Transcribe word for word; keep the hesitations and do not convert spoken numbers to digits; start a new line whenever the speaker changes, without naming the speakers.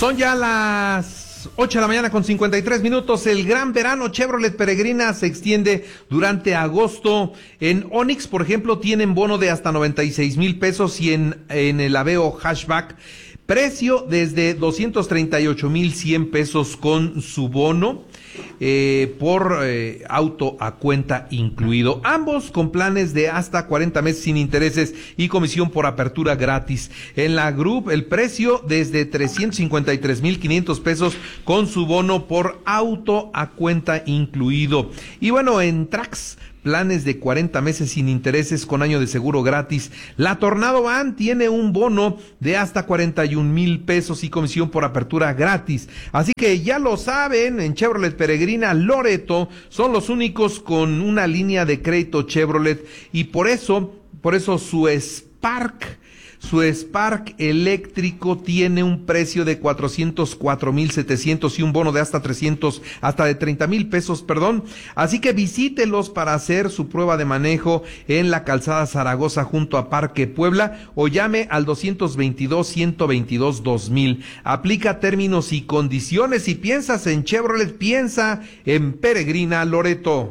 Son ya las ocho de la mañana con cincuenta y tres minutos. El gran verano Chevrolet Peregrina se extiende durante agosto. En Onix, por ejemplo, tienen bono de hasta noventa y seis mil pesos y en, en el Aveo Hatchback, precio desde doscientos treinta y ocho mil cien pesos con su bono. Eh, por eh, auto a cuenta incluido, ambos con planes de hasta cuarenta meses sin intereses y comisión por apertura gratis. En la Group el precio desde trescientos cincuenta y tres mil quinientos pesos con su bono por auto a cuenta incluido. Y bueno, en Trax planes de cuarenta meses sin intereses con año de seguro gratis. La Tornado Van tiene un bono de hasta cuarenta y un mil pesos y comisión por apertura gratis. Así que ya lo saben, en Chevrolet Peregrina Loreto son los únicos con una línea de crédito Chevrolet y por eso, por eso su Spark Su Spark eléctrico tiene un precio de cuatrocientos cuatro mil setecientos y un bono de hasta trescientos, hasta de treinta mil pesos, perdón. Así que visítelos para hacer su prueba de manejo en la calzada Zaragoza junto a Parque Puebla o llame al doscientos veintidós, ciento veintidós, dos mil. Aplica términos y condiciones. Si piensas en Chevrolet, piensa en Peregrina Loreto.